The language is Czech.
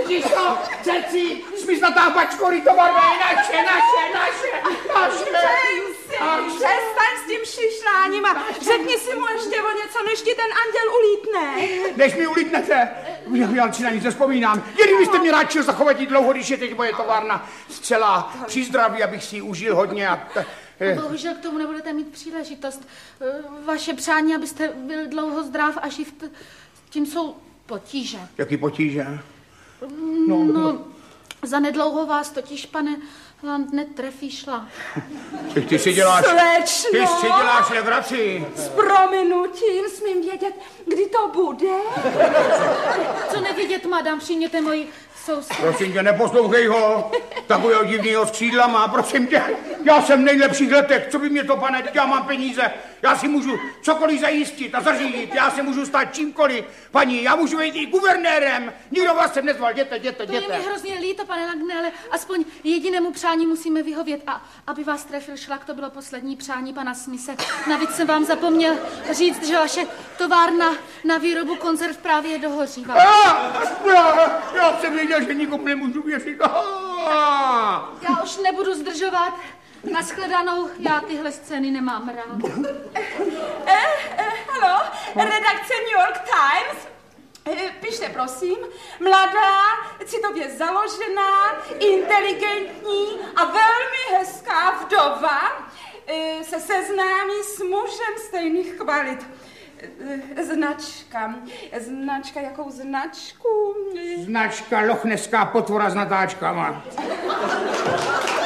Vidíš to, celci, smyslatá bačkory, to barva je naše. Přestaň s tím šišláním a řekni si mu ještě o něco, než ti ten anděl ulítne. Než mi ulítnete, já si na nic nespomínám. Jen byste mě radši zachovat dlouho, když je teď moje továrna zcela při zdraví, abych si ji užil hodně a... Bohužel k tomu nebudete mít příležitost. Vaše přání, abyste byl dlouho zdrav a živ, tím jsou potíže. Jaký potíže? No, zanedlouho vás totiž, pane, vám netrefí šla. Ty si děláš... Slečno! Ty si děláš legraci. S prominutím smím vědět, kdy to bude? Co nevidět, madam, přijměte moji soused. Prosím tě, neposlouchej ho. Takového divného skřídla má, prosím tě. Já jsem v nejlepších letech, co by mě to, pane, já mám peníze. Já si můžu cokoliv zajistit a zařídit. Já se můžu stát čímkoliv. Paní, já můžu být i guvernérem. Nikdo vás sem nezval, jděte. To je mi hrozně líto, pane Langne, ale aspoň jedinému přání musíme vyhovět. A aby vás trefil šlak, to bylo poslední přání pana Smise. Navíc jsem vám zapomněl říct, že vaše továrna na výrobu konzerv právě dohořívá. Já jsem věděl, že nikomu nemůžu věřit. Já už nebudu zdržovat. Nashledanou, já tyhle scény nemám rád. Halo, redakce New York Times. Pište, prosím. Mladá, citově založená, inteligentní a velmi hezká vdova se seznámí s mužem stejných kvalit. Značka, jakou značku? Značka lochneská potvora s natáčkama.